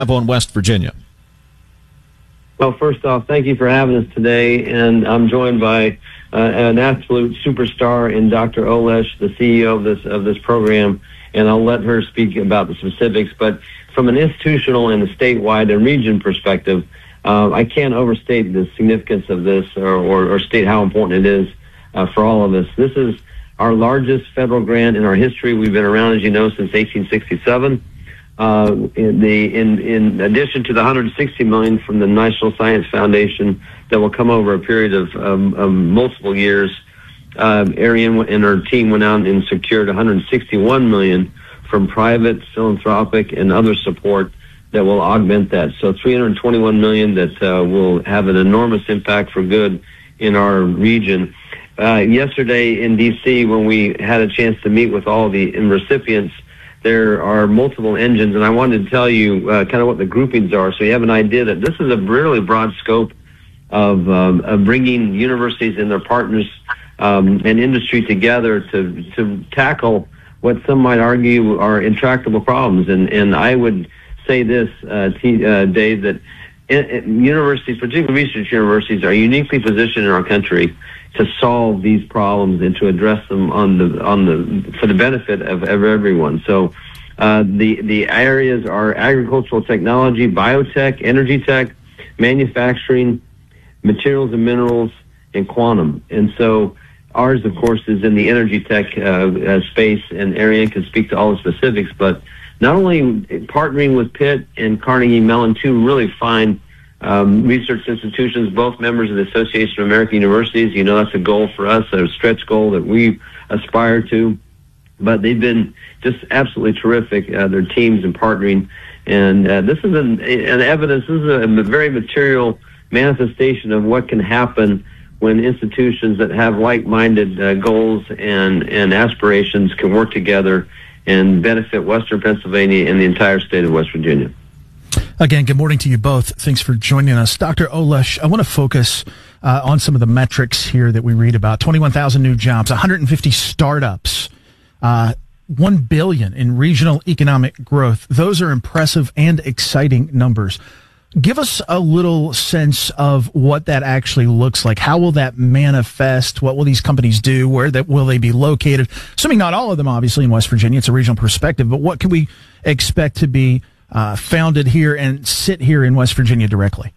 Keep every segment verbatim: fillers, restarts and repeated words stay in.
on West Virginia. Well, first off, thank you for having us today, and I'm joined by uh, an absolute superstar in Doctor Olesh, the C E O of this of this program, and I'll let her speak about the specifics. But from an institutional and a statewide and region perspective, uh, I can't overstate the significance of this or, or, or state how important it is uh, for all of us. This is our largest federal grant in our history. We've been around, as you know, since eighteen sixty-seven. Uh, in, the, in, in addition to the one hundred sixty million dollars from the National Science Foundation that will come over a period of, um, of multiple years, uh, Ariane and her team went out and secured one hundred sixty-one million dollars from private, philanthropic, and other support that will augment that. So three hundred twenty-one million dollars that uh, will have an enormous impact for good in our region. Uh, yesterday in D C, when we had a chance to meet with all the recipients, there are multiple engines, and I wanted to tell you uh, kind of what the groupings are so you have an idea that this is a really broad scope of, um, of bringing universities and their partners um, and industry together to, to tackle what some might argue are intractable problems. And, and I would say this, uh, T, uh, Dave, that it, it, universities, particularly research universities, are uniquely positioned in our country to solve these problems and to address them on the on the for the benefit of, of everyone. So uh, the the areas are agricultural technology, biotech, energy tech, manufacturing, materials and minerals, and quantum. And so ours, of course, is in the energy tech uh, uh, space, and Ariane can speak to all the specifics. But not only partnering with Pitt and Carnegie Mellon, two really fine Um, research institutions, both members of the Association of American Universities. You know, that's a goal for us, a stretch goal that we aspire to. But they've been just absolutely terrific, uh, their teams and partnering. And uh, this is an, an evidence, this is a, a very material manifestation of what can happen when institutions that have like-minded uh, goals and, and aspirations can work together and benefit Western Pennsylvania and the entire state of West Virginia. Again, good morning to you both. Thanks for joining us. Doctor Olesh, I want to focus uh, on some of the metrics here that we read about. twenty-one thousand new jobs, one hundred fifty startups, uh, one billion dollars in regional economic growth. Those are impressive and exciting numbers. Give us a little sense of what that actually looks like. How will that manifest? What will these companies do? Where that will they be located? Assuming not all of them, obviously, in West Virginia. It's a regional perspective. But what can we expect to be Uh, founded here and sit here in West Virginia directly?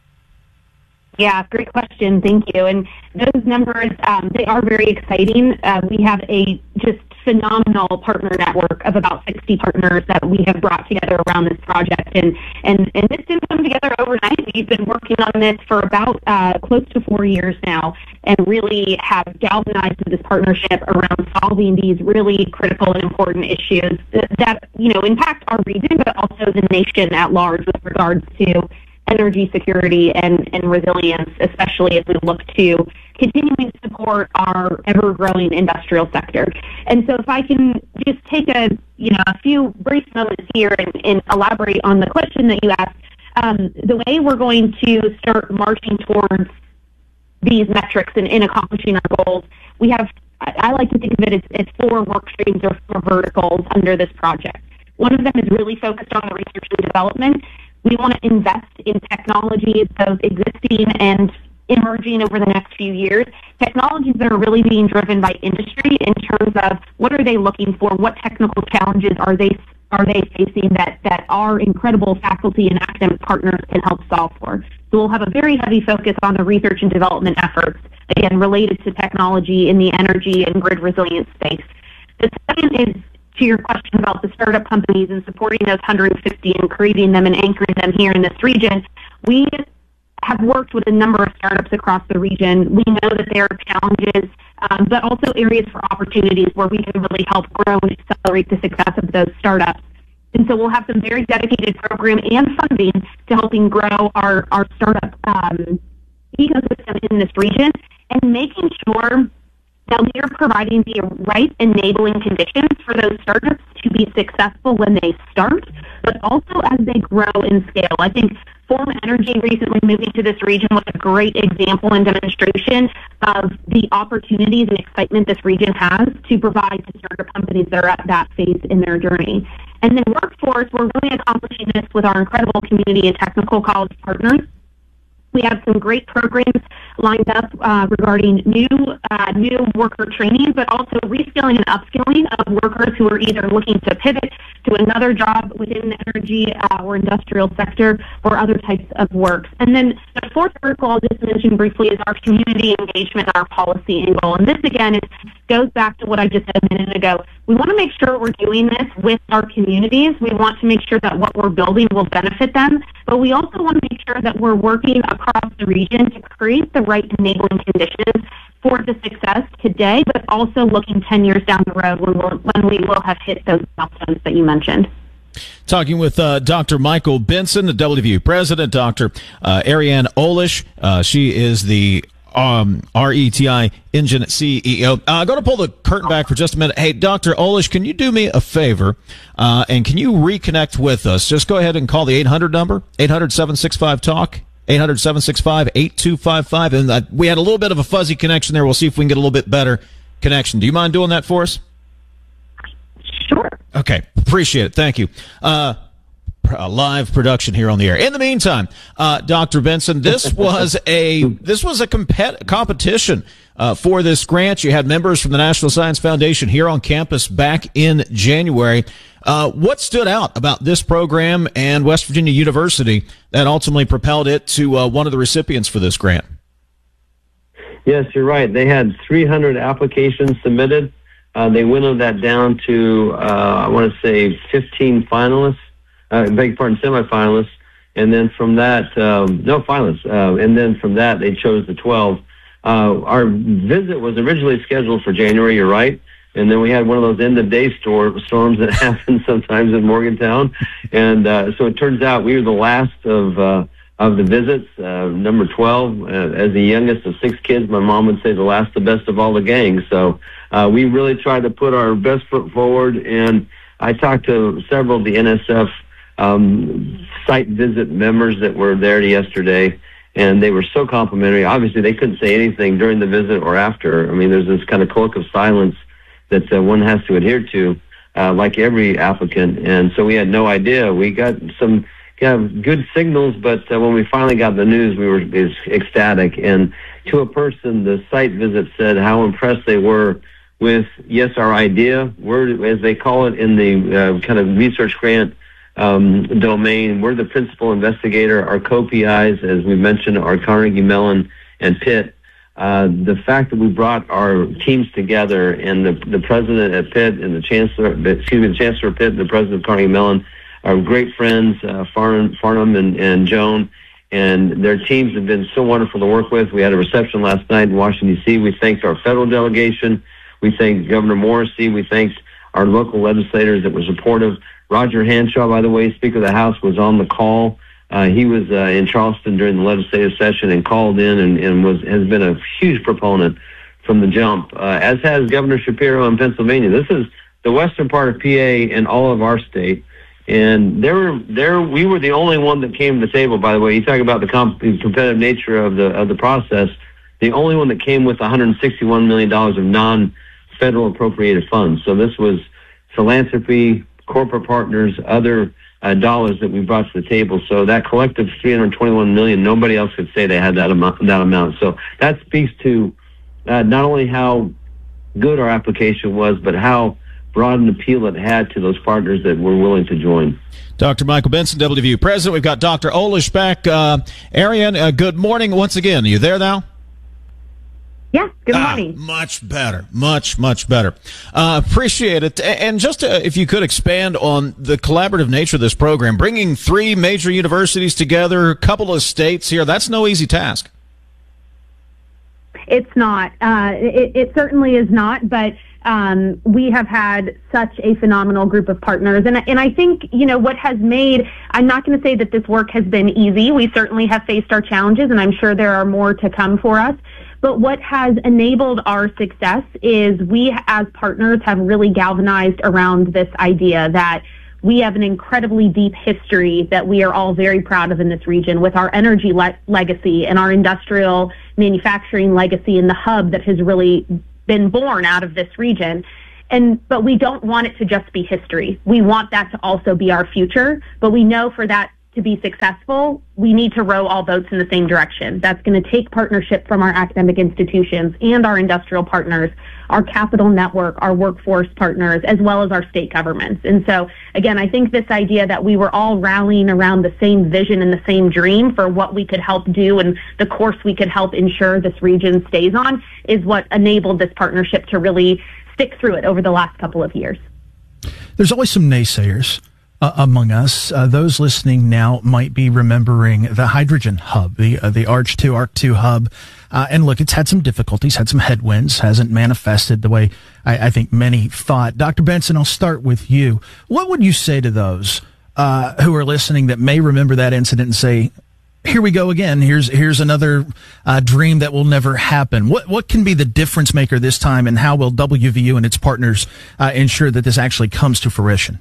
Yeah, great question. Thank you. And those numbers, um, they are very exciting. Uh, we have a just phenomenal partner network of about sixty partners that we have brought together around this project. And, and, and this didn't come together overnight. We've been working on this for about uh, close to four years now and really have galvanized this partnership around solving these really critical and important issues that, you know, impact our region, but also the nation at large with regards to energy security and, and resilience, especially as we look to continuing to support our ever-growing industrial sector. And so if I can just take a, you know, a few brief moments here and, and elaborate on the question that you asked, um, the way we're going to start marching towards these metrics and in accomplishing our goals, we have, I, I like to think of it as, as four work streams or four verticals under this project. One of them is really focused on the research and development. We want to invest in technologies, both existing and emerging over the next few years, technologies that are really being driven by industry in terms of what are they looking for, what technical challenges are they are they facing that, that our incredible faculty and academic partners can help solve for. So we'll have a very heavy focus on the research and development efforts, again, related to technology in the energy and grid resilience space. The second is to your question about the startup companies and supporting those one hundred fifty and creating them and anchoring them here in this region. We have worked with a number of startups across the region. We know that there are challenges, um, but also areas for opportunities where we can really help grow and accelerate the success of those startups. And so we'll have some very dedicated program and funding to helping grow our, our startup um, ecosystem in this region and making sure that we are providing the right enabling conditions for those startups to be successful when they start, but also as they grow and scale. I think Form Energy recently moving to this region was a great example and demonstration of the opportunities and excitement this region has to provide to startup companies that are at that phase in their journey. And then Workforce, we're really accomplishing this with our incredible community and technical college partners. We have some great programs lined up uh, regarding new uh, new worker training, but also reskilling and upskilling of workers who are either looking to pivot to another job within the energy uh, or industrial sector or other types of works. And then the fourth vertical I'll just mention briefly is our community engagement and our policy angle. And this, again, is, goes back to what I just said a minute ago. We want to make sure we're doing this with our communities. We want to make sure that what we're building will benefit them, but we also want to make sure that we're working across the region to create the right enabling conditions for the success today, but also looking ten years down the road when, we'll, when we will have hit those milestones that you mentioned. Talking with uh, Doctor Michael Benson, the W V U president, Doctor Uh, Ariane Olish. Uh, she is the um, R E T I Engine C E O. Uh, I'm going to pull the curtain back for just a minute. Hey, Doctor Olish, can you do me a favor, uh, and can you reconnect with us? Just go ahead and call the eight hundred number, eight hundred, seven six five, talk. eight hundred, seven six five, eight two five five. And uh, we had a little bit of a fuzzy connection there. We'll see if we can get a little bit better connection. Do you mind doing that for us? Sure. Okay. Appreciate it. Thank you. Uh, a live production here on the air. In the meantime, uh, Doctor Benson, this was a, this was a compet- competition, uh, for this grant. You had members from the National Science Foundation here on campus back in January. Uh, what stood out about this program and West Virginia University that ultimately propelled it to uh, one of the recipients for this grant? Yes, you're right. They had three hundred applications submitted. Uh, they winnowed that down to, uh, I want to say, fifteen finalists, uh, beg your pardon, semifinalists. And then from that, um, no finalists. Uh, and then from that, they chose the twelve. Uh, our visit was originally scheduled for January, you're right. And then we had one of those end-of-day storm, storms that happen sometimes in Morgantown. And uh, so it turns out we were the last of uh, of the visits, uh, number twelve. Uh, as the youngest of six kids, my mom would say the last, the best of all the gang. So uh, we really tried to put our best foot forward. And I talked to several of the N S F um, site visit members that were there yesterday, and they were so complimentary. Obviously, they couldn't say anything during the visit or after. I mean, there's this kind of cloak of silence that uh, one has to adhere to, uh, like every applicant. And so we had no idea. We got some kind of good signals, but uh, when we finally got the news, we were ecstatic. And to a person, the site visit said how impressed they were with, yes, our idea. We're, as they call it in the uh, kind of research grant um, domain, we're the principal investigator. Our co-P Is, as we mentioned, are Carnegie Mellon and Pitt. Uh, the fact that we brought our teams together, and the the president at Pitt and the chancellor, excuse me, the chancellor of Pitt and the president of Carnegie Mellon are great friends, uh, Farnham, Farnham and, and Joan, and their teams have been so wonderful to work with. We had a reception last night in Washington, D C We thanked our federal delegation. We thanked Governor Morrissey. We thanked our local legislators that were supportive. Roger Hanshaw, by the way, Speaker of the House, was on the call. Uh, he was uh, in Charleston during the legislative session and called in and, and was has been a huge proponent from the jump, uh, as has Governor Shapiro in Pennsylvania. This is the western part of P A and all of our state. And there, there, we were the only one that came to the table, by the way. You talk about the comp- competitive nature of the of the process. The only one that came with one hundred sixty-one million dollars of non-federal appropriated funds. So this was philanthropy, corporate partners, other Uh, dollars that we brought to the table. So that collective three hundred twenty-one million, nobody else could say they had that amount. That amount. So that speaks to uh, not only how good our application was, but how broad an appeal it had to those partners that were willing to join. Doctor Michael Benson, W V U president. We've got Doctor Olish back. Uh, Ariane, uh, good morning once again. Are you there now? Yeah, good ah, morning. Much better, much, much better. Uh, appreciate it. And just uh, if you could expand on the collaborative nature of this program, bringing three major universities together, a couple of states here, that's no easy task. It's not. Uh, it, it certainly is not, but um, we have had such a phenomenal group of partners. And, and I think, you know, what has made, I'm not going to say that this work has been easy. We certainly have faced our challenges, and I'm sure there are more to come for us. But what has enabled our success is we, as partners, have really galvanized around this idea that we have an incredibly deep history that we are all very proud of in this region with our energy le- legacy and our industrial manufacturing legacy and the hub that has really been born out of this region. And, but we don't want it to just be history. We want that to also be our future, but we know for that to be successful, we need to row all boats in the same direction. That's going to take partnership from our academic institutions and our industrial partners, our capital network, our workforce partners, as well as our state governments. And so, again, I think this idea that we were all rallying around the same vision and the same dream for what we could help do and the course we could help ensure this region stays on is what enabled this partnership to really stick through it over the last couple of years. There's always some naysayers uh, among us. Uh, those listening now might be remembering the hydrogen hub, the uh, the Arch two, Arc two hub. Uh, and look, it's had some difficulties, had some headwinds, hasn't manifested the way I, I think many thought. Doctor Benson, I'll start with you. What would you say to those uh, who are listening that may remember that incident and say, here we go again. Here's here's another uh, dream that will never happen. What what can be the difference maker this time, and how will W V U and its partners uh, ensure that this actually comes to fruition?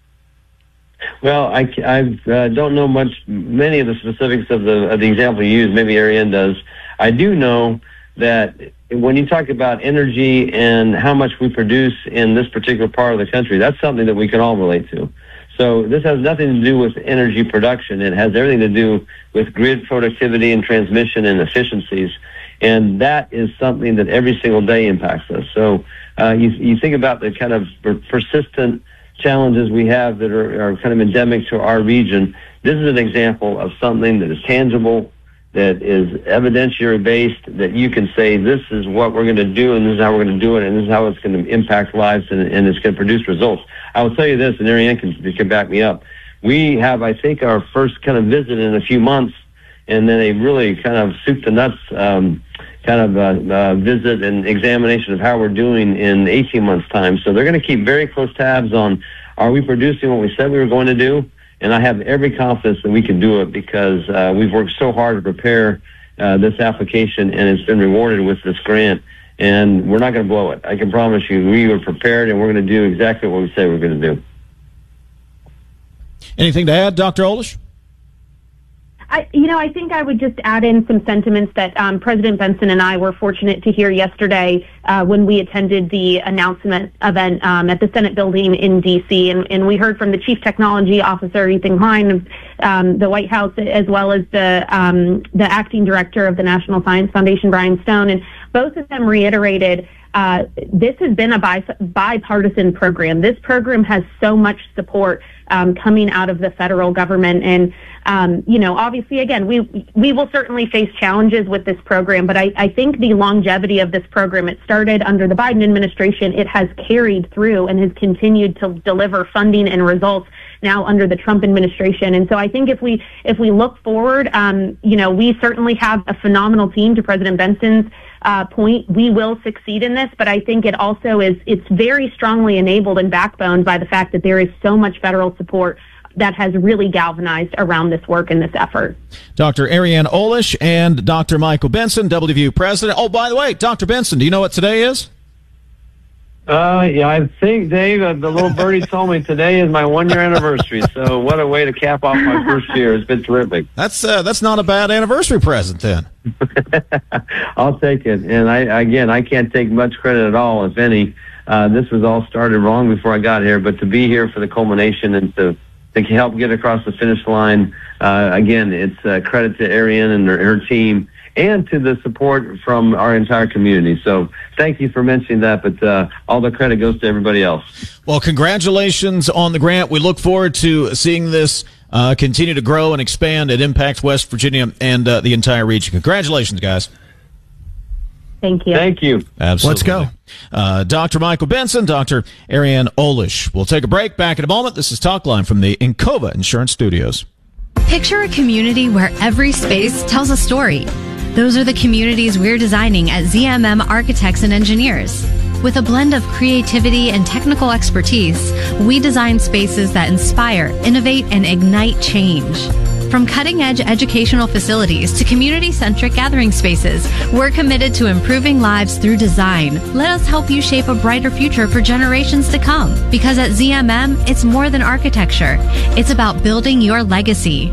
Well, I, I uh, don't know much, many of the specifics of the of the example you used. Maybe Ariane does. I do know that when you talk about energy and how much we produce in this particular part of the country, that's something that we can all relate to. So this has nothing to do with energy production. It has everything to do with grid productivity and transmission and efficiencies. And that is something that every single day impacts us. So uh, you, you think about the kind of persistent challenges we have that are, are kind of endemic to our region. This is an example of something that is tangible, that is evidentiary-based, that you can say, this is what we're going to do, and this is how we're going to do it, and this is how it's going to impact lives, and, and it's going to produce results. I will tell you this, and Ariane can, can back me up. We have, I think, our first kind of visit in a few months, and then a really kind of soup-to-nuts um, kind of uh, uh, visit and examination of how we're doing in eighteen months' time. So they're going to keep very close tabs on, are we producing what we said we were going to do? And I have every confidence that we can do it because uh, we've worked so hard to prepare uh, this application, and it's been rewarded with this grant. And we're not going to blow it. I can promise you, we are prepared, and we're going to do exactly what we say we're going to do. Anything to add, Doctor Olish? I, you know, I think I would just add in some sentiments that um, President Benson and I were fortunate to hear yesterday uh, when we attended the announcement event um, at the Senate building in D C, and, and we heard from the Chief Technology Officer, Ethan Klein, of um, the White House, as well as the um, the Acting Director of the National Science Foundation, Brian Stone, and both of them reiterated uh, this has been a bi- bipartisan program. This program has so much support um, coming out of the federal government, and Um, you know, obviously, again, we we will certainly face challenges with this program, but I, I think the longevity of this program, it started under the Biden administration, it has carried through and has continued to deliver funding and results now under the Trump administration. And so I think if we if we look forward, um, you know, we certainly have a phenomenal team. To President Benson's uh, point, we will succeed in this, but I think it also is, it's very strongly enabled and backboned by the fact that there is so much federal support that has really galvanized around this work and this effort. Doctor Ariane Olish and Doctor Michael Benson, W V U president. Oh, by the way, Doctor Benson, do you know what today is? Uh, yeah, I think, Dave, uh, the little birdie told me today is my one-year anniversary. So what a way to cap off my first year. It's been terrific. That's uh, that's not a bad anniversary present, then. I'll take it. And, I again, I can't take much credit at all, if any. Uh, this was all started long before I got here. But to be here for the culmination and to to help get across the finish line. Uh, again, it's uh, credit to Ariane and her, her team and to the support from our entire community. So thank you for mentioning that, but uh, all the credit goes to everybody else. Well, congratulations on the grant. We look forward to seeing this uh, continue to grow and expand and impact West Virginia and uh, the entire region. Congratulations, guys. Thank you. Thank you. Absolutely. Let's go. Uh, Doctor Michael Benson, Doctor Ariane Olish. We'll take a break. Back in a moment. This is Talkline from the Encova Insurance Studios. Picture a community where every space tells a story. Those are the communities we're designing at Z M M Architects and Engineers. With a blend of creativity and technical expertise, we design spaces that inspire, innovate, and ignite change. From cutting-edge educational facilities to community-centric gathering spaces, we're committed to improving lives through design. Let us help you shape a brighter future for generations to come. Because at Z M M, it's more than architecture. It's about building your legacy.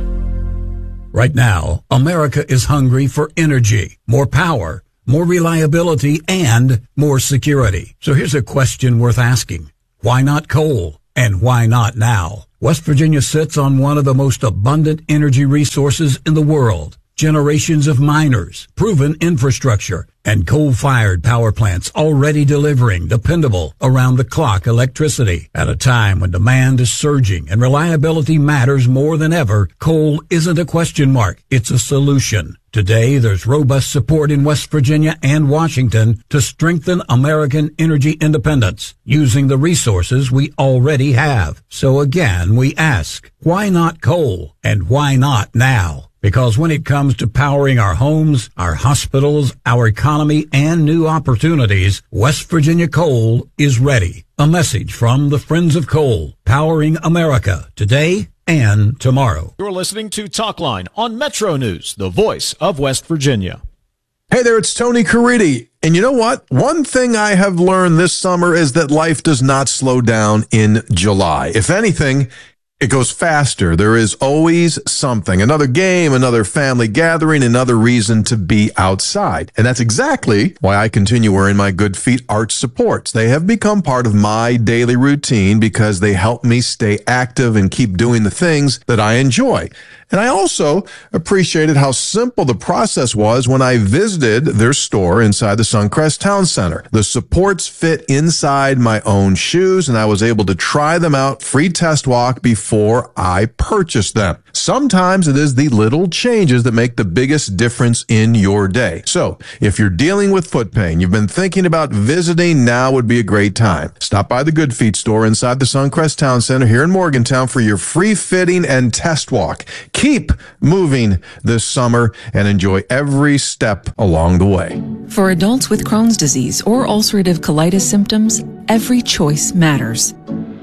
Right now, America is hungry for energy, more power, more reliability, and more security. So here's a question worth asking. Why not coal? And why not now? West Virginia sits on one of the most abundant energy resources in the world. Generations of miners, proven infrastructure, and coal-fired power plants already delivering dependable, around-the-clock electricity. At a time when demand is surging and reliability matters more than ever, coal isn't a question mark, it's a solution. Today, there's robust support in West Virginia and Washington to strengthen American energy independence using the resources we already have. So again, we ask, why not coal? And why not now? Because when it comes to powering our homes, our hospitals, our economy, and new opportunities, West Virginia Coal is ready. A message from the Friends of Coal, powering America today and tomorrow. You're listening to Talkline on Metro News, the voice of West Virginia. Hey there, it's Tony Caridi. And you know what? One thing I have learned this summer is that life does not slow down in July. If anything, it goes faster. There is always something, another game, another family gathering, another reason to be outside. And that's exactly why I continue wearing my Good Feet arch supports. They have become part of my daily routine because they help me stay active and keep doing the things that I enjoy. And I also appreciated how simple the process was when I visited their store inside the Suncrest Town Center. The supports fit inside my own shoes, and I was able to try them out free test walk before I purchased them. Sometimes it is the little changes that make the biggest difference in your day. So if you're dealing with foot pain, you've been thinking about visiting, now would be a great time. Stop by the Good Feet store inside the Suncrest Town Center here in Morgantown for your free fitting and test walk. Keep moving this summer and enjoy every step along the way. For adults with Crohn's disease or ulcerative colitis symptoms, every choice matters.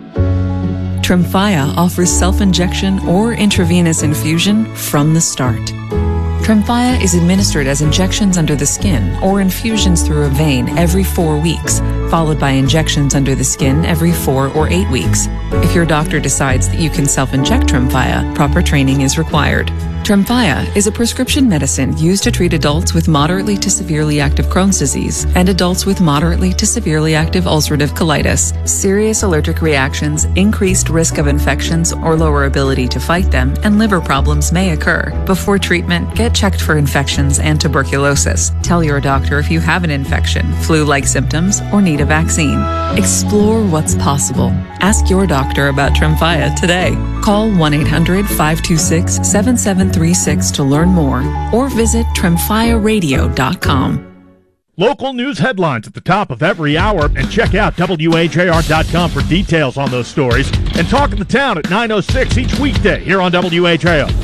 Tremfya offers self-injection or intravenous infusion from the start. Tremfya is administered as injections under the skin or infusions through a vein every four weeks, followed by injections under the skin every four or eight weeks. If your doctor decides that you can self-inject Tremfya, proper training is required. Tremfya is a prescription medicine used to treat adults with moderately to severely active Crohn's disease and adults with moderately to severely active ulcerative colitis. Serious allergic reactions, increased risk of infections or lower ability to fight them, and liver problems may occur. Before treatment, get checked for infections and tuberculosis. Tell your doctor if you have an infection, flu-like symptoms, or need a vaccine. Explore what's possible. Ask your doctor about Tremfya today. Call one eight hundred five two six seven seven three six to learn more or visit tremfya radio dot com. Local news headlines at the top of every hour, and check out W H A R dot com for details on those stories. And Talk of the Town at nine oh six each weekday here on W H A R.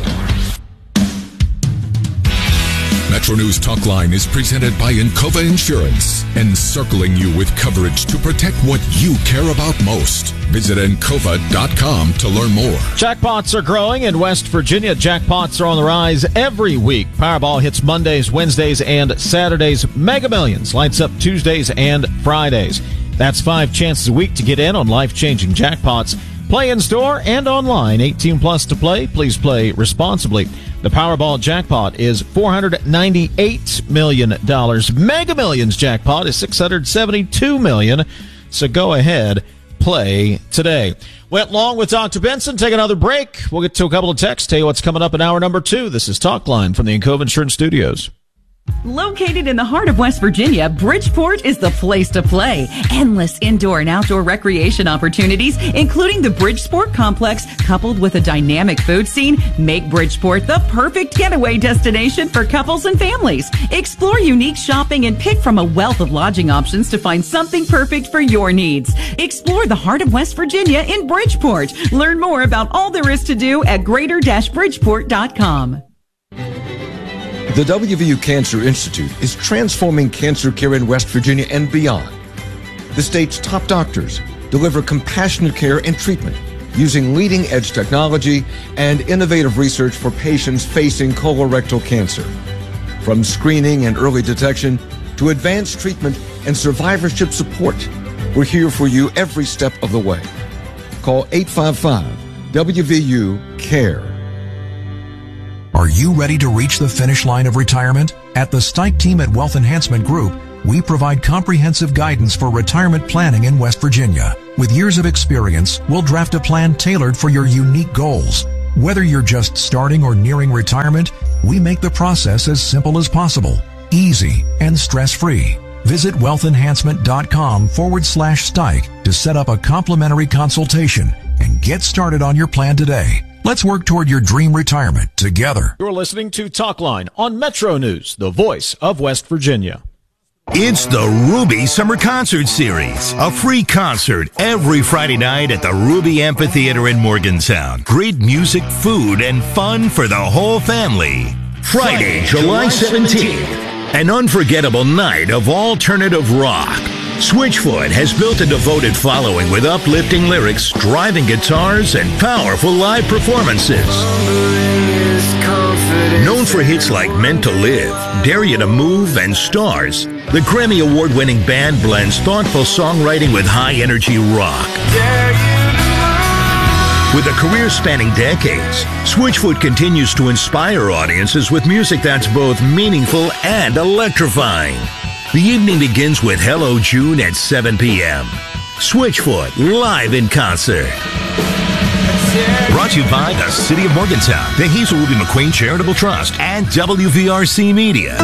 Metro News Talkline is presented by Encova Insurance, encircling you with coverage to protect what you care about most. Visit encova dot com to learn more. Jackpots are growing in West Virginia. Jackpots are on the rise every week. Powerball hits Mondays, Wednesdays, and Saturdays. Mega Millions lights up Tuesdays and Fridays. That's five chances a week to get in on life-changing jackpots. Play in store and online. eighteen plus to play. Please play responsibly. The Powerball jackpot is four hundred ninety-eight million dollars. Mega Millions jackpot is six hundred seventy-two million dollars. So go ahead, play today. Went long with Doctor Benson. Take another break. We'll get to a couple of texts. Tell you what's coming up in hour number two. This is Talkline from the Encova Insurance Studios. Located in the heart of West Virginia, Bridgeport is the place to play. Endless indoor and outdoor recreation opportunities, including the Bridgeport Complex, coupled with a dynamic food scene, make Bridgeport the perfect getaway destination for couples and families. Explore unique shopping and pick from a wealth of lodging options to find something perfect for your needs. Explore the heart of West Virginia in Bridgeport. Learn more about all there is to do at greater bridgeport dot com. The W V U Cancer Institute is transforming cancer care in West Virginia and beyond. The state's top doctors deliver compassionate care and treatment using leading-edge technology and innovative research for patients facing colorectal cancer. From screening and early detection to advanced treatment and survivorship support, we're here for you every step of the way. Call eight five five W V U CARE. Are you ready to reach the finish line of retirement? At the Stike team at Wealth Enhancement Group, we provide comprehensive guidance for retirement planning in West Virginia. With years of experience, we'll draft a plan tailored for your unique goals. Whether you're just starting or nearing retirement, we make the process as simple as possible, easy, and stress-free. Visit wealthenhancement.com forward slash Stike to set up a complimentary consultation and get started on your plan today. Let's work toward your dream retirement together. You're listening to Talkline on Metro News, the voice of West Virginia. It's the Ruby Summer Concert Series, a free concert every Friday night at the Ruby Amphitheater in Morgantown. Great music, food, and fun for the whole family. Friday, July seventeenth, an unforgettable night of alternative rock. Switchfoot has built a devoted following with uplifting lyrics, driving guitars, and powerful live performances. Known for hits like Meant to Live, Dare You to Move, and Stars, the Grammy Award-winning band blends thoughtful songwriting with high-energy rock. With a career spanning decades, Switchfoot continues to inspire audiences with music that's both meaningful and electrifying. The evening begins with Hello June at seven p.m. Switchfoot, live in concert. Brought to you by the City of Morgantown, the Hazel Ruby McQueen Charitable Trust, and W V R C Media.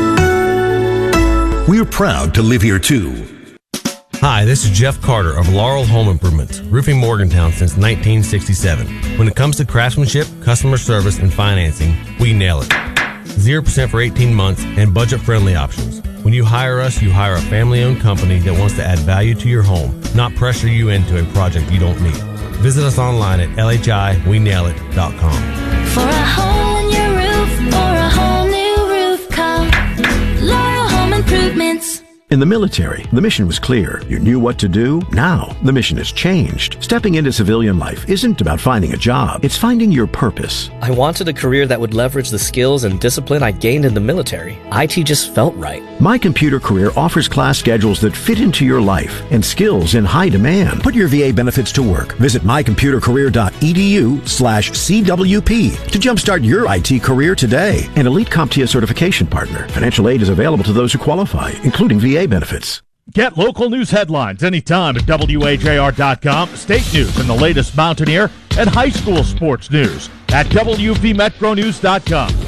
We're proud to live here, too. Hi, this is Jeff Carter of Laurel Home Improvements, roofing Morgantown since nineteen sixty-seven. When it comes to craftsmanship, customer service, and financing, we nail it. zero percent for eighteen months and budget-friendly options. When you hire us, you hire a family-owned company that wants to add value to your home, not pressure you into a project you don't need. Visit us online at L H I we nail it dot com. For a hole in your roof or a whole new roof, call Laurel Home Improvements. In the military, the mission was clear. You knew what to do. Now, the mission has changed. Stepping into civilian life isn't about finding a job. It's finding your purpose. I wanted a career that would leverage the skills and discipline I gained in the military. I T just felt right. My Computer Career offers class schedules that fit into your life and skills in high demand. Put your V A benefits to work. Visit mycomputercareer.edu slash CWP to jumpstart your I T career today. An Elite CompTIA certification partner. Financial aid is available to those who qualify, including V A benefits. Get local news headlines anytime at W A J R dot com, state news and the latest Mountaineer and high school sports news at W V Metro News dot com.